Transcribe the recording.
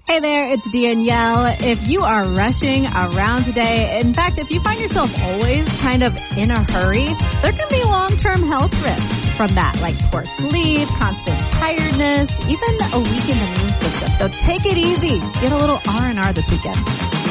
Hey there, it's Danielle. If you are rushing around today, in fact, if you find yourself always kind of in a hurry, there can be long-term health risks from that, like poor sleep, constant tiredness, even a weakened immune system. So take it easy. Get a little R&R this weekend.